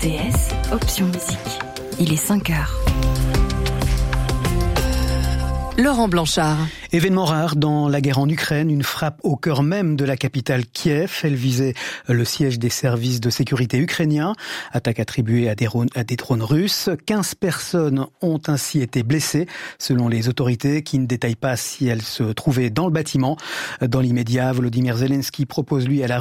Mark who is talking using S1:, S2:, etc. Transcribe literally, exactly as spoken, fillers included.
S1: T S, option musique. Il est cinq heures. Laurent Blanchard.
S2: Événement rare dans la guerre en Ukraine, une frappe au cœur même de la capitale Kiev. Elle visait le siège des services de sécurité ukrainiens. Attaque attribuée à des, à des drones russes. quinze personnes ont ainsi été blessées, selon les autorités qui ne détaillent pas si elles se trouvaient dans le bâtiment. Dans l'immédiat, Volodymyr Zelensky propose lui à la